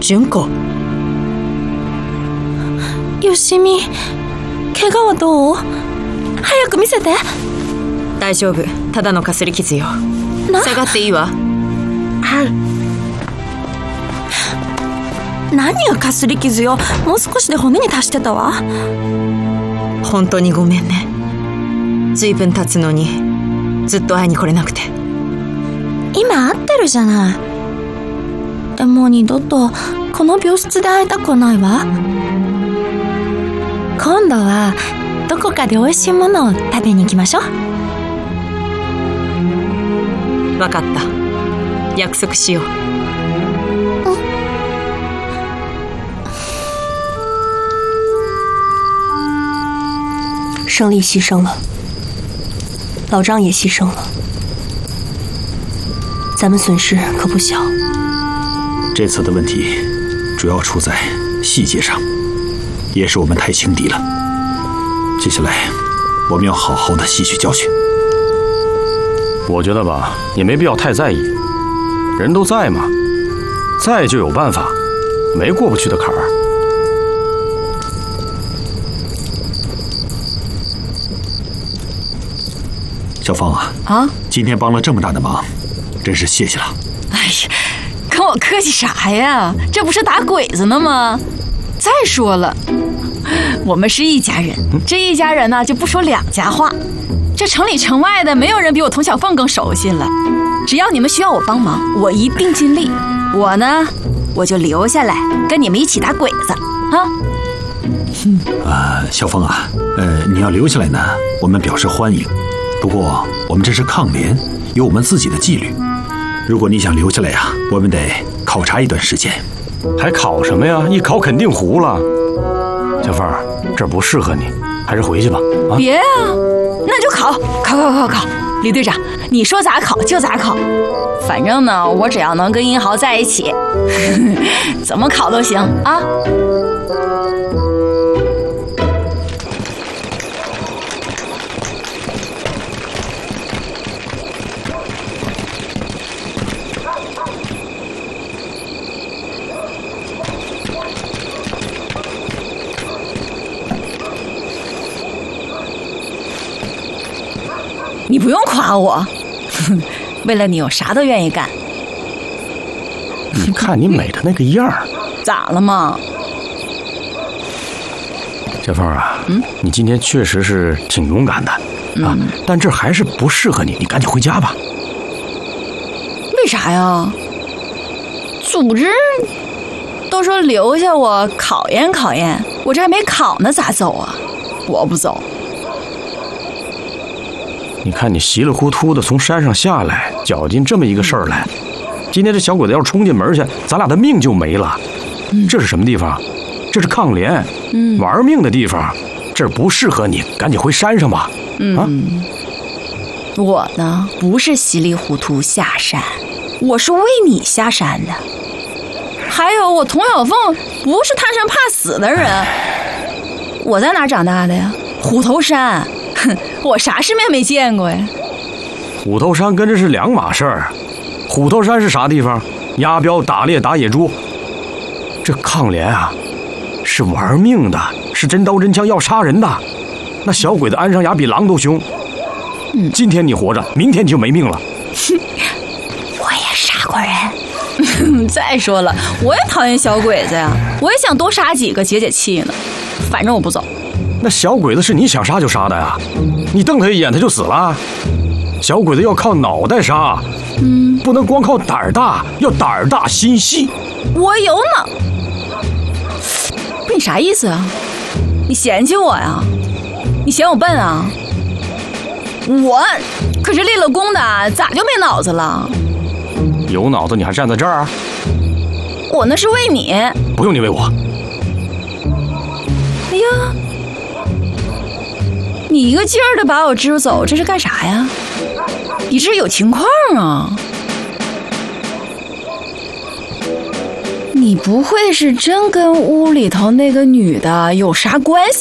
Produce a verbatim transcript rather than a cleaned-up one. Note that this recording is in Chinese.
純子。 よしみ、怪我はどう？早く見せて。 大丈夫、ただのかすり傷よ。下がっていいわ。 はい。何がかすり傷よ。もう少しで骨に達してたわ。 本当にごめんね。ずいぶん経つのにずっと会いに来れなくて。 今会ってるじゃない。でも二度とこの病室で会いたくないわ。今度はどこかで美味しいものを食べに行きましょう。 分かった、約束しよう。 胜利牺牲了，老张也牺牲了，咱们损失可不小。 这次的问题主要出在细节上，也是我们太轻敌了。接下来我们要好好的吸取教训。 我觉得吧，也没必要太在意，人都在嘛，在就有办法，没过不去的坎儿。 小芳啊， 啊， 今天帮了这么大的忙，真是谢谢了。 哎呀，跟我客气啥呀？这不是打鬼子呢吗？再说了，我们是一家人，这一家人呢就不说两家话。这城里城外的，没有人比我童小凤更熟悉了。只要你们需要我帮忙，我一定尽力。我呢，我就留下来跟你们一起打鬼子啊。 啊、呃，小芳啊，呃，你要留下来呢，我们表示欢迎。不过我们这是抗联，有我们自己的纪律。如果你想留下来呀，我们得考察一段时间。 还考什么呀？一考肯定糊了。小凤，这不适合你，还是回去吧。啊， 别啊，那就考，考考考考。李队长，你说咋考就咋考。反正呢，我只要能跟英豪在一起，怎么考都行啊。你不用夸我，为了你我啥都愿意干。 你看你美的那个样儿， 咋了嘛？ 小凤啊， 嗯， 你今天确实是挺勇敢的、嗯、啊，但这还是不适合你，你赶紧回家吧。 为啥呀？组织都说留下我考验考验，我这还没考呢，咋走啊？我不走。 你看你稀里糊涂的从山上下来，搅进这么一个事儿来，今天这小鬼子要是冲进门去，咱俩的命就没了。嗯、这是什么地方？这是抗联，嗯，玩命的地方，这不适合你，赶紧回山上吧。 嗯、啊，我呢不是稀里糊涂下山，我是为你下山的。还有我童小凤不是贪生怕死的人，我在哪长大的呀？虎头山。哼，我啥世面没见过呀。 虎头山跟这是两码事儿。虎头山是啥地方？押镖打猎打野猪。这抗联啊，是玩命的，是真刀真枪要杀人的。那小鬼子安上牙比狼都凶。嗯，今天你活着，明天你就没命了。 我也杀过人。 再说了，我也讨厌小鬼子呀，我也想多杀几个解解气呢。反正我不走。 那小鬼子是你想杀就杀的呀，你瞪他一眼他就死了。小鬼子要靠脑袋杀，嗯，不能光靠胆儿大，要胆儿大心细。 我有脑，不是你啥意思啊？你嫌弃我呀？你嫌我笨啊？我可是立了功的，咋就没脑子了？ 有脑子你还站在这儿？ 我那是为你。 不用你为我。 哎呀，你一个劲儿的把我支住走，这是干啥呀？你这是有情况啊？你不会是真跟屋里头那个女的有啥关系